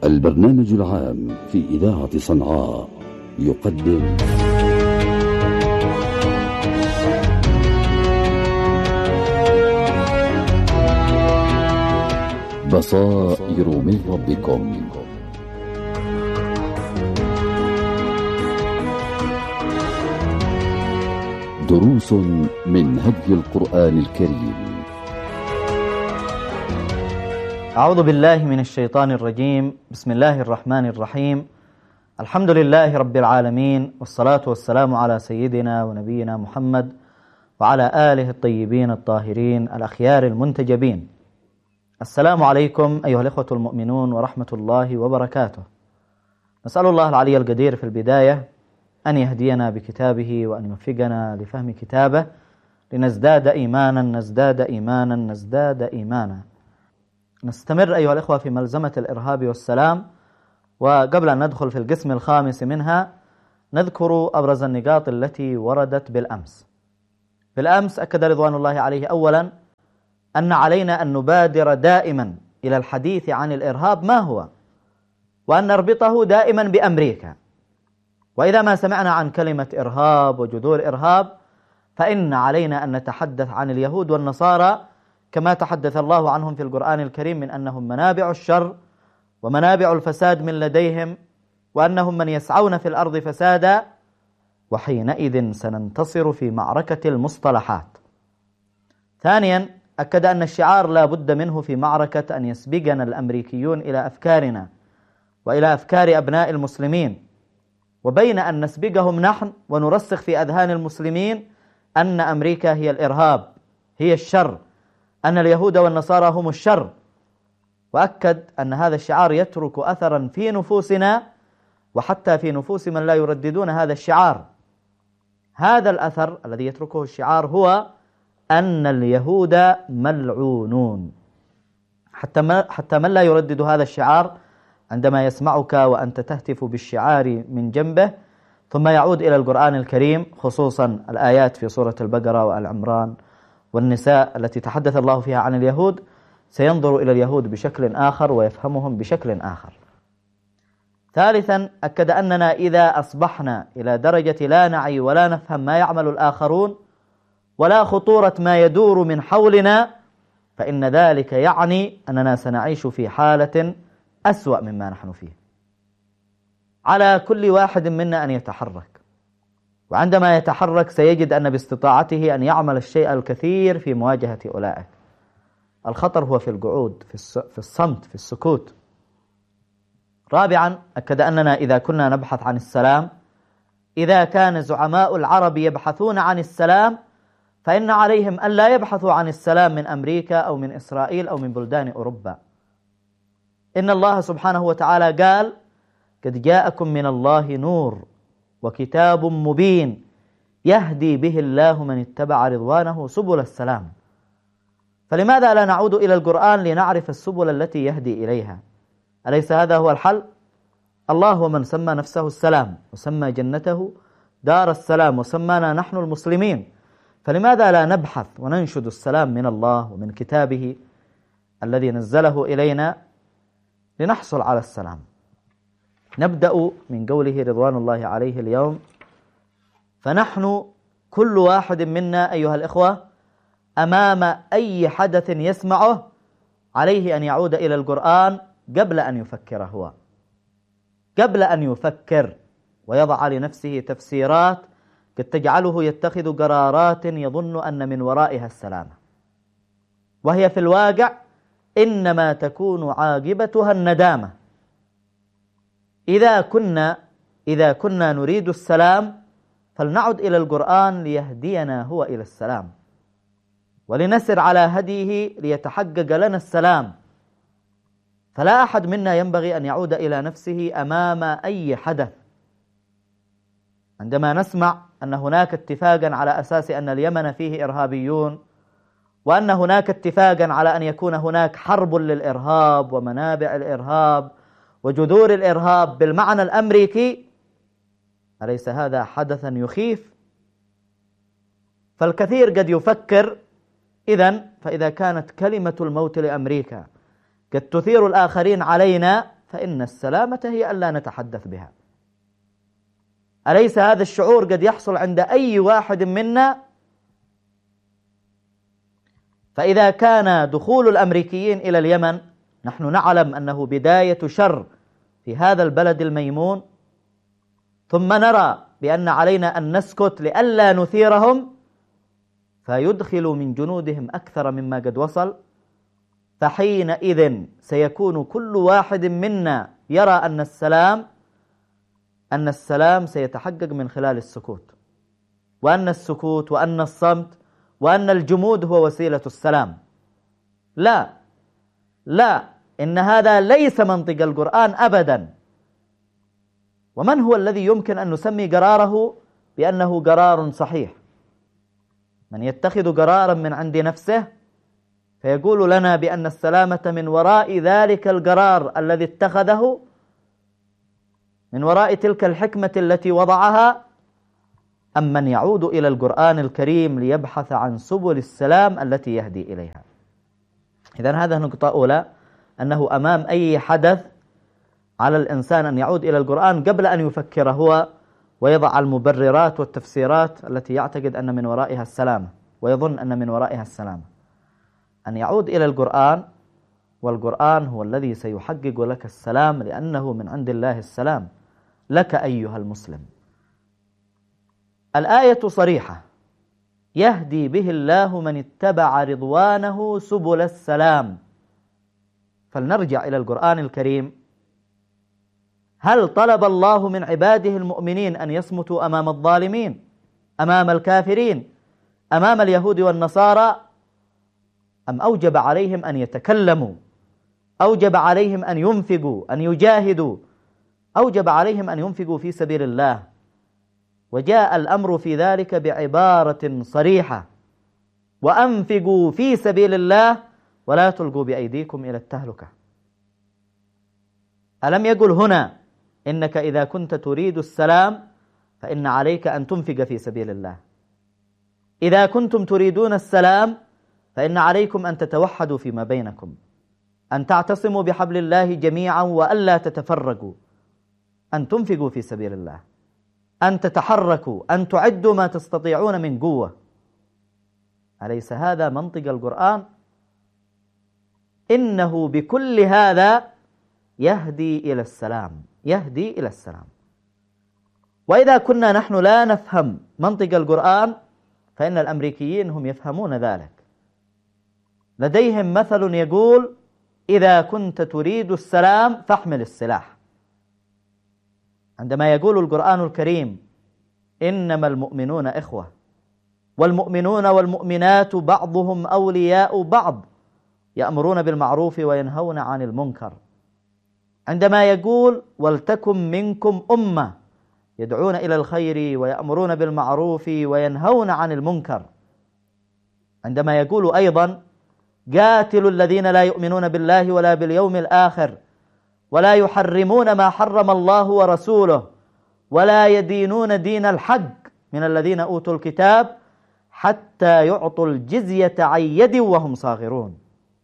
البرنامج العام في إذاعة صنعاء يقدم بصائر من ربكم. دروس من هدي القرآن الكريم. أعوذ بالله من الشيطان الرجيم. بسم الله الرحمن الرحيم. الحمد لله رب العالمين، والصلاة والسلام على سيدنا ونبينا محمد وعلى آله الطيبين الطاهرين الأخيار المنتجبين. السلام عليكم أيها الإخوة المؤمنون ورحمة الله وبركاته. نسأل الله العلي القدير في البداية أن يهدينا بكتابه وأن يوفقنا لفهم كتابه لنزداد إيمانا نزداد إيمانا نزداد إيمانا. نستمر أيها الإخوة في ملزمة الإرهاب والسلام، وقبل أن ندخل في القسم الخامس منها نذكر أبرز النقاط التي وردت بالأمس. بالأمس أكد رضوان الله عليه أولا أن علينا أن نبادر دائما إلى الحديث عن الإرهاب ما هو، وأن نربطه دائما بأمريكا. وإذا ما سمعنا عن كلمة إرهاب وجذور إرهاب فإن علينا أن نتحدث عن اليهود والنصارى كما تحدث الله عنهم في القرآن الكريم من أنهم منابع الشر ومنابع الفساد من لديهم، وأنهم من يسعون في الأرض فسادا، وحينئذ سننتصر في معركة المصطلحات. ثانيا أكد أن الشعار لا بد منه في معركة أن يسبقنا الأمريكيون إلى أفكارنا وإلى أفكار أبناء المسلمين، وبين أن نسبقهم نحن ونرسخ في أذهان المسلمين أن أمريكا هي الإرهاب، هي الشر، أن اليهود والنصارى هم الشر. وأكد أن هذا الشعار يترك أثرا في نفوسنا وحتى في نفوس من لا يرددون هذا الشعار. هذا الأثر الذي يتركه الشعار هو أن اليهود ملعونون. حتى من لا يردد هذا الشعار عندما يسمعك وأنت تهتف بالشعار من جنبه ثم يعود إلى القرآن الكريم، خصوصا الآيات في سورة البقرة وآل عمران والنساء التي تحدث الله فيها عن اليهود، سينظر إلى اليهود بشكل آخر ويفهمهم بشكل آخر. ثالثا أكد أننا إذا أصبحنا إلى درجة لا نعي ولا نفهم ما يعمل الآخرون ولا خطورة ما يدور من حولنا، فإن ذلك يعني أننا سنعيش في حالة أسوأ مما نحن فيه. على كل واحد منا أن يتحرك، وعندما يتحرك سيجد أن باستطاعته أن يعمل الشيء الكثير في مواجهة أولئك. الخطر هو في القعود، في الصمت، في السكوت. رابعا أكد أننا إذا كنا نبحث عن السلام، إذا كان زعماء العرب يبحثون عن السلام، فإن عليهم أن لا يبحثوا عن السلام من أمريكا أو من إسرائيل أو من بلدان أوروبا. إن الله سبحانه وتعالى قال: قد جاءكم من الله نور وكتاب مبين يهدي به الله من اتبع رضوانه سبل السلام. فلماذا لا نعود إلى القرآن لنعرف السبل التي يهدي إليها؟ أليس هذا هو الحل؟ الله هو من سمى نفسه السلام وسمى جنته دار السلام وسمانا نحن المسلمين، فلماذا لا نبحث وننشد السلام من الله ومن كتابه الذي نزله إلينا لنحصل على السلام؟ نبدأ من قوله رضوان الله عليه اليوم: فنحن كل واحد منا أيها الإخوة أمام أي حدث يسمعه عليه أن يعود إلى القرآن قبل أن يفكر هو، قبل أن يفكر ويضع لنفسه تفسيرات قد تجعله يتخذ قرارات يظن أن من ورائها السلامة، وهي في الواقع إنما تكون عاقبتها الندامة. إذا كنا نريد السلام فلنعد إلى القرآن ليهدينا هو إلى السلام، ولنسر على هديه ليتحقق لنا السلام. فلا أحد منا ينبغي أن يعود إلى نفسه أمام أي حدث. عندما نسمع أن هناك اتفاقا على أساس أن اليمن فيه إرهابيون، وأن هناك اتفاقا على أن يكون هناك حرب للإرهاب ومنابع الإرهاب وجذور الإرهاب بالمعنى الأمريكي، أليس هذا حدثا يخيف؟ فالكثير قد يفكر فإذا كانت كلمة الموت لأمريكا قد تثير الآخرين علينا فإن السلامة هي ألا نتحدث بها. أليس هذا الشعور قد يحصل عند أي واحد منا؟ فإذا كان دخول الأمريكيين إلى اليمن نحن نعلم أنه بداية شر في هذا البلد الميمون، ثم نرى بأن علينا أن نسكت لئلا نثيرهم فيدخلوا من جنودهم أكثر مما قد وصل، فحينئذ سيكون كل واحد منا يرى أن السلام سيتحقق من خلال السكوت، وأن السكوت وأن الصمت وأن الجمود هو وسيلة السلام. لا، إن هذا ليس منطق القرآن أبدا. ومن هو الذي يمكن أن نسمي قراره بأنه قرار صحيح؟ من يتخذ قرارا من عند نفسه فيقول لنا بأن السلامة من وراء ذلك القرار الذي اتخذه، من وراء تلك الحكمة التي وضعها، أم من يعود إلى القرآن الكريم ليبحث عن سبل السلام التي يهدي إليها؟ إذن هذا نقطة أولى، أنه أمام أي حدث على الإنسان أن يعود إلى القرآن قبل أن يفكر هو ويضع المبررات والتفسيرات التي يعتقد أن من ورائها السلامة ويظن أن من ورائها السلامة. أن يعود إلى القرآن، والقرآن هو الذي سيحقق لك السلام، لأنه من عند الله السلام لك أيها المسلم. الآية صريحة: يهدي به الله من اتبع رضوانه سبل السلام. فلنرجع إلى القرآن الكريم. هل طلب الله من عباده المؤمنين أن يصمتوا أمام الظالمين، أمام الكافرين، أمام اليهود والنصارى، أم أوجب عليهم أن يتكلموا، أوجب عليهم أن ينفقوا، أن يجاهدوا، أوجب عليهم أن ينفقوا في سبيل الله؟ وجاء الأمر في ذلك بعبارة صريحة: وأنفقوا في سبيل الله ولا تلقوا بأيديكم إلى التهلكة. ألم يقل هنا إنك إذا كنت تريد السلام فإن عليك أن تنفق في سبيل الله؟ إذا كنتم تريدون السلام فإن عليكم أن تتوحدوا فيما بينكم، أن تعتصموا بحبل الله جميعا وألا تتفرقوا، أن تنفقوا في سبيل الله، أن تتحركوا، أن تعدوا ما تستطيعون من قوة. أليس هذا منطق القرآن؟ إنه بكل هذا يهدي إلى السلام، يهدي إلى السلام. وإذا كنا نحن لا نفهم منطق القرآن فإن الأمريكيين هم يفهمون ذلك. لديهم مثل يقول: إذا كنت تريد السلام فاحمل السلاح. عندما يقول القرآن الكريم: إنما المؤمنون إخوة، والمؤمنون والمؤمنات بعضهم أولياء بعض، يأمرون بالمعروف وينهون عن المنكر. عندما يقول: ولتكن منكم أمة يدعون إلى الخير ويأمرون بالمعروف وينهون عن المنكر. عندما يقول أيضا: قاتلوا الذين لا يؤمنون بالله ولا باليوم الآخر ولا يحرمون ما حرم الله ورسوله ولا يدينون دين الحق من الذين أوتوا الكتاب حتى يعطوا الجزية عن يد وهم صاغرون.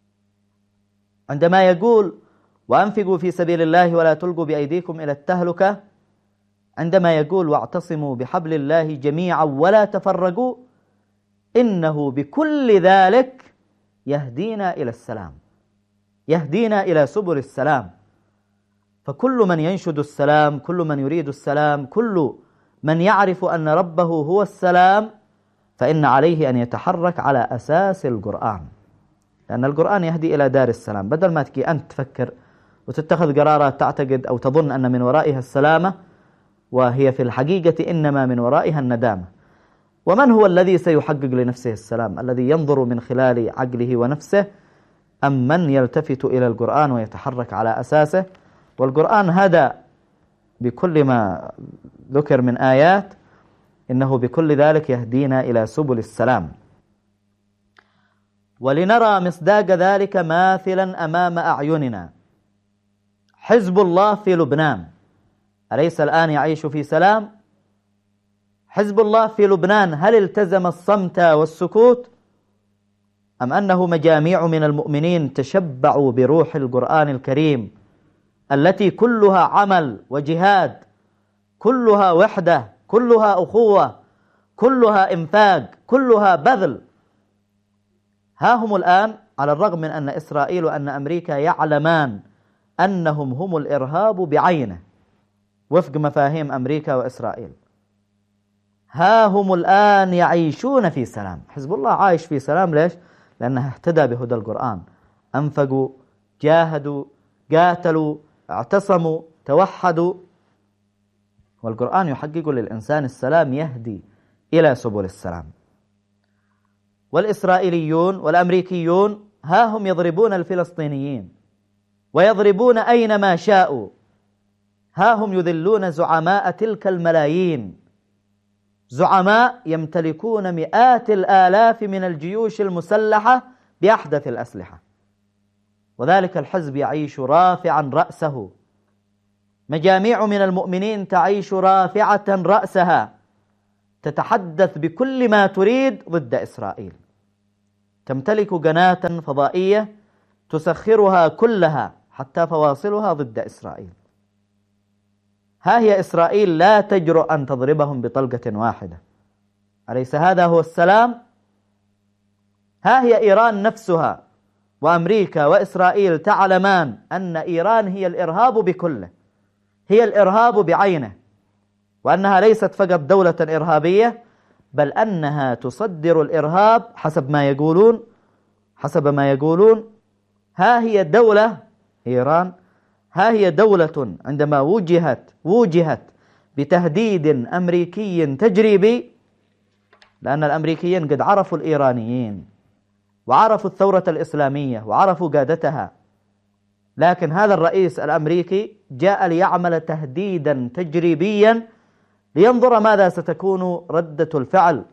عندما يقول: وأنفقوا في سبيل الله ولا تلقوا بأيديكم إلى التهلكة، عندما يقول: واعتصموا بحبل الله جميعا ولا تفرقوا، إنه بكل ذلك يهدينا إلى السلام، يهدينا إلى سبل السلام. فكل من ينشد السلام، كل من يريد السلام، كل من يعرف أن ربه هو السلام، فإن عليه أن يتحرك على أساس القرآن، لأن القرآن يهدي إلى دار السلام. بدل ما تكي أنت تفكر وتتخذ قرارات تعتقد أو تظن أن من ورائها السلامة، وهي في الحقيقة إنما من ورائها الندامة. ومن هو الذي سيحقق لنفسه السلام؟ الذي ينظر من خلال عقله ونفسه، أم من يلتفت إلى القرآن ويتحرك على أساسه؟ والقرآن هدى بكل ما ذكر من آيات، إنه بكل ذلك يهدينا إلى سبل السلام. ولنرى مصداق ذلك ماثلا أمام أعيننا: حزب الله في لبنان أليس الآن يعيش في سلام؟ حزب الله في لبنان هل التزم الصمت والسكوت؟ أم أنه مجاميع من المؤمنين تشبعوا بروح القرآن الكريم التي كلها عمل وجهاد، كلها وحدة، كلها أخوة، كلها إنفاق، كلها بذل، ها هم الآن على الرغم من أن إسرائيل وأن أمريكا يعلمان أنهم هم الإرهاب بعينه وفق مفاهيم أمريكا وإسرائيل، ها هم الآن يعيشون في سلام. حزب الله عايش في سلام، ليش؟ لأنه اهتدى بهدى القرآن، أنفقوا، جاهدوا، قاتلوا، اعتصموا، توحدوا، والقرآن يحقق للإنسان السلام، يهدي إلى سبل السلام. والإسرائيليون والأمريكيون ها هم يضربون الفلسطينيين ويضربون أينما شاءوا، ها هم يذلون زعماء تلك الملايين، زعماء يمتلكون مئات الآلاف من الجيوش المسلحة بأحدث الأسلحة، وذلك الحزب يعيش رافعا رأسه، مجاميع من المؤمنين تعيش رافعة رأسها، تتحدث بكل ما تريد ضد إسرائيل، تمتلك قناة فضائية تسخرها كلها حتى فواصلها ضد إسرائيل. ها هي إسرائيل لا تجرؤ أن تضربهم بطلقة واحدة، أليس هذا هو السلام؟ ها هي إيران نفسها وأمريكا وإسرائيل تعلمان أن إيران هي الإرهاب بكله، هي الإرهاب بعينه، وأنها ليست فقط دولة إرهابية، بل أنها تصدر الإرهاب حسب ما يقولون. ها هي دولة إيران، ها هي دولة عندما وجهت بتهديد أمريكي تجريبي، لأن الأمريكيين قد عرفوا الإيرانيين وعرفوا الثورة الإسلامية وعرفوا قادتها، لكن هذا الرئيس الأمريكي جاء ليعمل تهديدا تجريبيا لينظر ماذا ستكون ردة الفعل.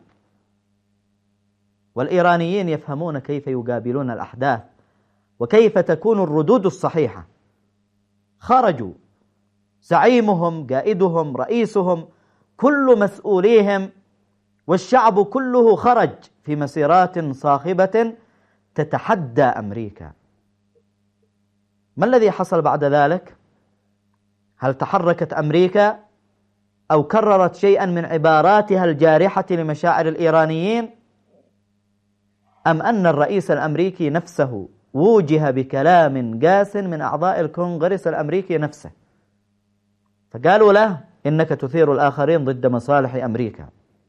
والإيرانيين يفهمون كيف يقابلون الأحداث وكيف تكون الردود الصحيحة. خرجوا زعيمهم، قائدهم، رئيسهم، كل مسؤوليهم والشعب كله خرج في مسيرات صاخبة تتحدى أمريكا. ما الذي حصل بعد ذلك؟ هل تحركت أمريكا أو كررت شيئا من عباراتها الجارحة لمشاعر الإيرانيين، أم أن الرئيس الأمريكي نفسه وجه بكلام قاس من أعضاء الكونغرس الأمريكي نفسه، فقالوا له إنك تثير الآخرين ضد مصالح أمريكا؟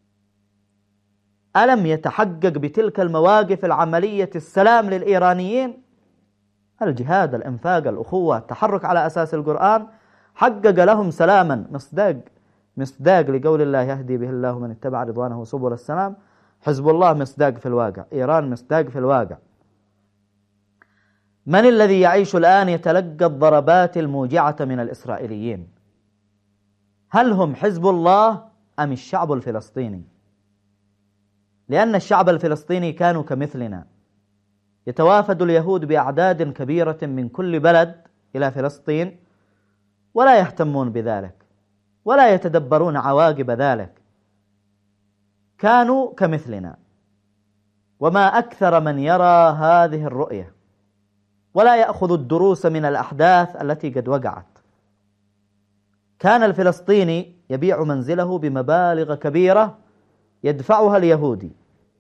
ألم يتحقق بتلك المواقف العملية السلام للإيرانيين؟ الجهاد، الإنفاق، الأخوة، التحرك على أساس القرآن حقق لهم سلاما مصداق لقول الله يهدي به الله من اتبع رضوانه سبل السلام. حزب الله مصداق في الواقع، إيران مصداق في الواقع. من الذي يعيش الآن يتلقى الضربات الموجعة من الإسرائيليين؟ هل هم حزب الله أم الشعب الفلسطيني؟ لأن الشعب الفلسطيني كانوا كمثلنا، يتوافد اليهود بأعداد كبيرة من كل بلد إلى فلسطين ولا يهتمون بذلك ولا يتدبرون عواقب ذلك، كانوا كمثلنا. وما أكثر من يرى هذه الرؤية ولا يأخذ الدروس من الأحداث التي قد وقعت. كان الفلسطيني يبيع منزله بمبالغ كبيرة يدفعها اليهود،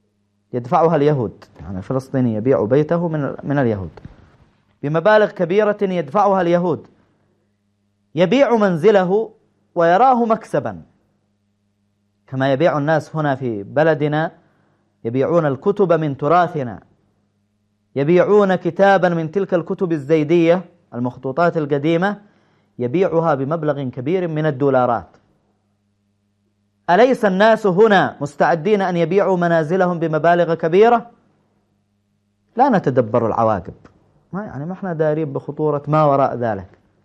يعني الفلسطيني يبيع بيته من اليهود بمبالغ كبيرة يدفعها اليهود، يبيع منزله ويراه مكسبا، كما يبيع الناس هنا في بلدنا، يبيعون الكتب من تراثنا، يبيعون كتابا من تلك الكتب الزيدية المخطوطات القديمة، يبيعها بمبلغ كبير من الدولارات. أليس الناس هنا مستعدين أن يبيعوا منازلهم بمبالغ كبيرة؟ لا نتدبر العواقب، ما احنا دارين بخطورة ما وراء ذلك.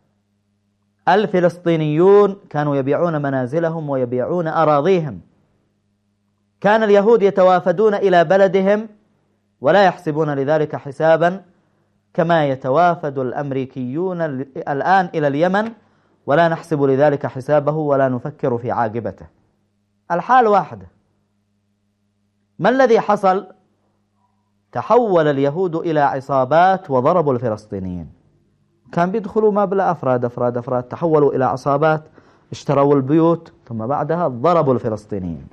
الفلسطينيون كانوا يبيعون منازلهم ويبيعون أراضيهم. كان اليهود يتوافدون إلى بلدهم ولا يحسبون لذلك حسابا، كما يتوافد الأمريكيون الآن إلى اليمن ولا نحسب لذلك حسابه ولا نفكر في عاقبته. الحال واحدة. ما الذي حصل؟ تحول اليهود إلى عصابات وضربوا الفلسطينيين، كان بيدخلوا ما بلا أفراد تحولوا إلى عصابات، اشتروا البيوت، ثم بعدها ضربوا الفلسطينيين.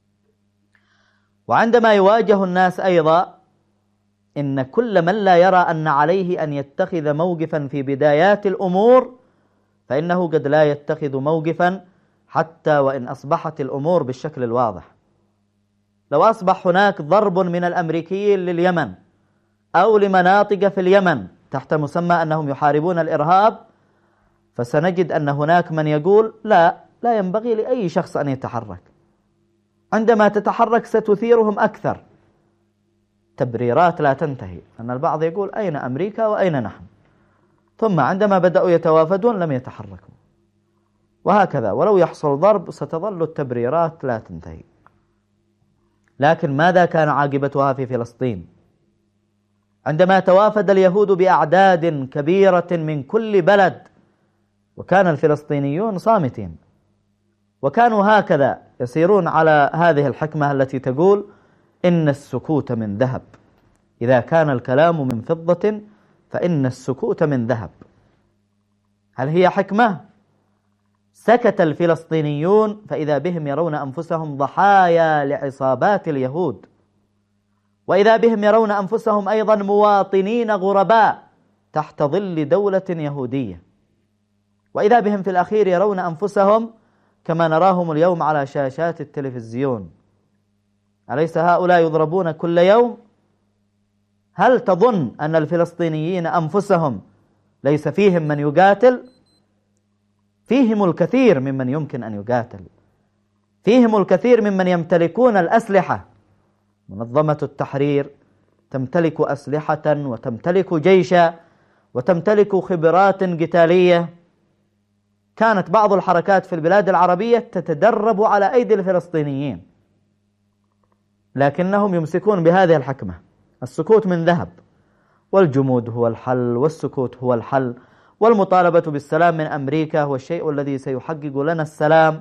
وعندما يواجه الناس أيضا إن كل من لا يرى أن عليه أن يتخذ موقفا في بدايات الأمور فإنه قد لا يتخذ موقفا حتى وإن أصبحت الأمور بالشكل الواضح. لو أصبح هناك ضرب من الأمريكيين لليمن أو لمناطق في اليمن تحت مسمى أنهم يحاربون الإرهاب، فسنجد أن هناك من يقول لا ينبغي لأي شخص أن يتحرك. عندما تتحرك ستثيرهم أكثر. تبريرات لا تنتهي، أن البعض يقول أين أمريكا وأين نحن، ثم عندما بدأوا يتوافدون لم يتحركوا، وهكذا. ولو يحصل ضرب ستظل التبريرات لا تنتهي. لكن ماذا كان عاقبتها في فلسطين؟ عندما توافد اليهود بأعداد كبيرة من كل بلد، وكان الفلسطينيون صامتين، وكانوا هكذا يسيرون على هذه الحكمة التي تقول إن السكوت من ذهب، إذا كان الكلام من فضة فإن السكوت من ذهب. هل هي حكمة؟ سكت الفلسطينيون فإذا بهم يرون أنفسهم ضحايا لعصابات اليهود، وإذا بهم يرون أنفسهم أيضا مواطنين غرباء تحت ظل دولة يهودية، وإذا بهم في الأخير يرون أنفسهم كما نراهم اليوم على شاشات التلفزيون. أليس هؤلاء يضربون كل يوم؟ هل تظن أن الفلسطينيين أنفسهم ليس فيهم من يقاتل؟ فيهم الكثير ممن يمكن أن يقاتل، فيهم الكثير ممن يمتلكون الأسلحة. منظمة التحرير تمتلك أسلحة وتمتلك جيشا وتمتلك خبرات قتالية. كانت بعض الحركات في البلاد العربية تتدرب على أيدي الفلسطينيين، لكنهم يمسكون بهذه الحكمة: السكوت من ذهب، والجمود هو الحل، والسكوت هو الحل، والمطالبة بالسلام من أمريكا هو الشيء الذي سيحقق لنا السلام.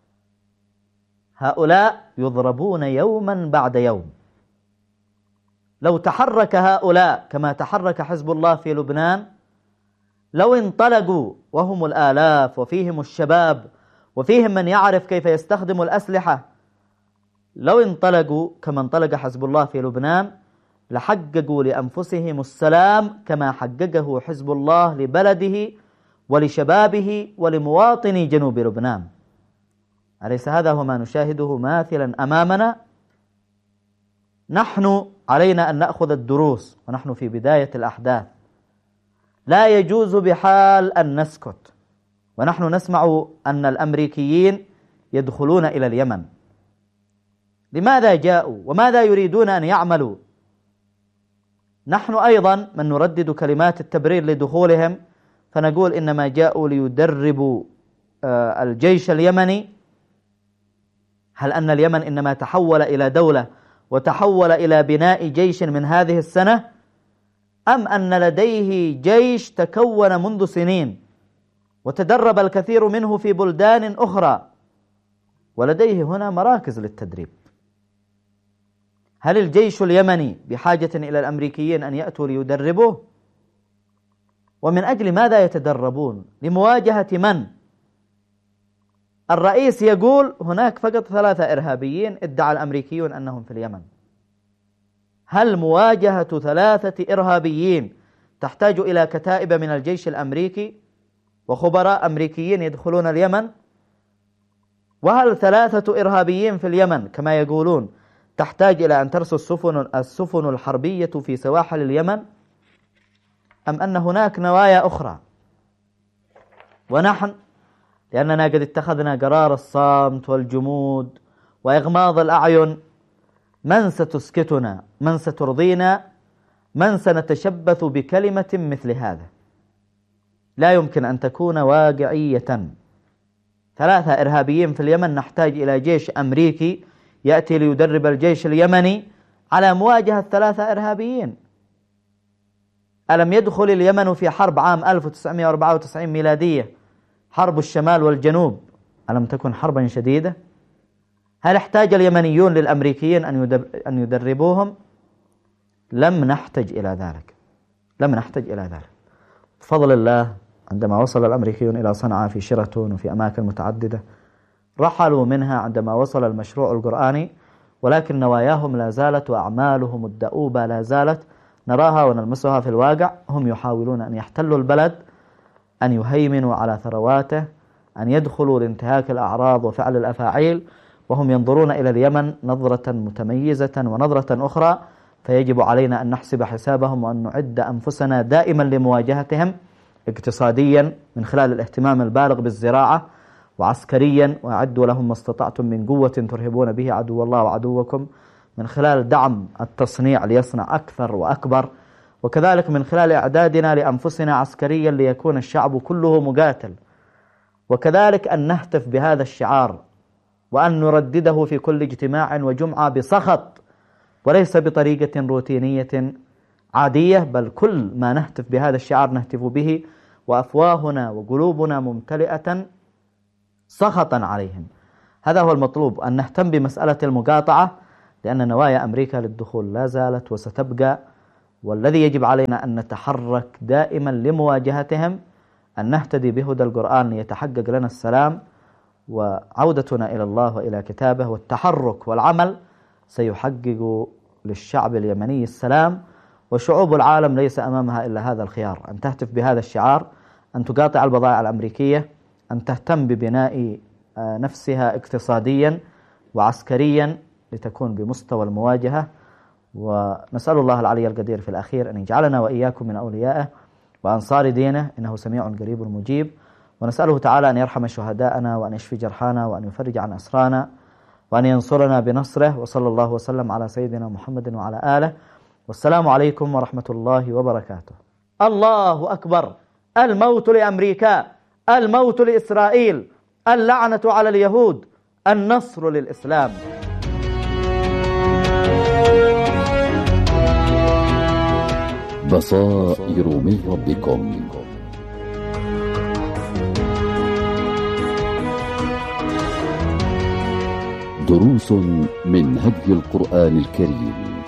هؤلاء يضربون يوما بعد يوم. لو تحرك هؤلاء كما تحرك حزب الله في لبنان، لو انطلقوا وهم الآلاف وفيهم الشباب وفيهم من يعرف كيف يستخدم الأسلحة، لو انطلقوا كما انطلق حزب الله في لبنان لحققوا لأنفسهم السلام كما حققه حزب الله لبلده ولشبابه ولمواطني جنوب لبنان. أليس هذا هو ما نشاهده ماثلا أمامنا؟ نحن علينا أن نأخذ الدروس ونحن في بداية الأحداث. لا يجوز بحال أن نسكت ونحن نسمع أن الأمريكيين يدخلون إلى اليمن. لماذا جاءوا وماذا يريدون أن يعملوا؟ نحن أيضا من نردد كلمات التبرير لدخولهم، فنقول إنما جاءوا ليدربوا الجيش اليمني. هل أن اليمن إنما تحول إلى دولة وتحول إلى بناء جيش من هذه السنة، أم أن لديه جيش تكون منذ سنين وتدرب الكثير منه في بلدان أخرى ولديه هنا مراكز للتدريب؟ هل الجيش اليمني بحاجة إلى الأمريكيين أن يأتوا ليدربوه؟ ومن أجل ماذا يتدربون؟ لمواجهة من؟ الرئيس يقول هناك فقط 3 إرهابيين ادعى الأمريكيون أنهم في اليمن. هل مواجهة 3 إرهابيين تحتاج إلى كتائب من الجيش الأمريكي وخبراء أمريكيين يدخلون اليمن؟ وهل 3 إرهابيين في اليمن كما يقولون تحتاج إلى أن ترسل السفن الحربية في سواحل اليمن، أم أن هناك نوايا أخرى؟ ونحن لأننا قد اتخذنا قرار الصمت والجمود وإغماض الأعين، من ستسكتنا؟ من سترضينا؟ من سنتشبث بكلمة مثل هذا؟ لا يمكن أن تكون واقعية. 3 إرهابيين في اليمن، نحتاج إلى جيش أمريكي يأتي ليدرب الجيش اليمني على مواجهة 3 إرهابيين. ألم يدخل اليمن في حرب عام 1994 ميلادية، حرب الشمال والجنوب؟ ألم تكن حربا شديدة؟ هل احتاج اليمنيون للأمريكيين أن يدربوهم؟ لم نحتج إلى ذلك. بفضل الله عندما وصل الأمريكيون إلى صنعاء في شيراتون وفي أماكن متعددة رحلوا منها عندما وصل المشروع القرآني، ولكن نواياهم لا زالت وأعمالهم الدؤوبة لا زالت نراها ونلمسها في الواقع. هم يحاولون أن يحتلوا البلد، أن يهيمنوا على ثرواته، أن يدخلوا لانتهاك الأعراض وفعل الأفاعيل، وهم ينظرون إلى اليمن نظرة متميزة ونظرة أخرى. فيجب علينا أن نحسب حسابهم وأن نعد أنفسنا دائما لمواجهتهم اقتصاديا من خلال الاهتمام البالغ بالزراعة، وعسكريا وأعدوا لهم ما استطعتم من قوة ترهبون به عدو الله وعدوكم، من خلال دعم التصنيع ليصنع أكثر وأكبر، وكذلك من خلال إعدادنا لأنفسنا عسكريا ليكون الشعب كله مقاتل، وكذلك أن نهتف بهذا الشعار وأن نردده في كل اجتماع وجمعة بسخط وليس بطريقة روتينية عادية، بل كل ما نهتف بهذا الشعار نهتف به وأفواهنا وقلوبنا ممتلئة سخطا عليهم. هذا هو المطلوب، أن نهتم بمسألة المقاطعة، لأن نوايا أمريكا للدخول لا زالت وستبقى، والذي يجب علينا أن نتحرك دائما لمواجهتهم، أن نهتدي بهدى القرآن ليتحقق لنا السلام وعودتنا إلى الله وإلى كتابه، والتحرك والعمل سيحقق للشعب اليمني السلام، وشعوب العالم ليس أمامها إلا هذا الخيار، أن تهتف بهذا الشعار، أن تقاطع البضائع الأمريكية، أن تهتم ببناء نفسها اقتصاديا وعسكريا لتكون بمستوى المواجهة. ونسأل الله العلي القدير في الأخير أن يجعلنا وإياكم من أوليائه وأنصار دينه، إنه سميع قريب مجيب. ونسأله تعالى أن يرحم شهداءنا وأن يشفي جرحانا وأن يفرج عن أسرانا وأن ينصرنا بنصره. وصلى الله وسلم على سيدنا محمد وعلى آله، والسلام عليكم ورحمة الله وبركاته. الله أكبر. الموت لأمريكا، الموت لإسرائيل، اللعنة على اليهود، النصر للإسلام. بصائر من ربكم. دروس من هدي القرآن الكريم.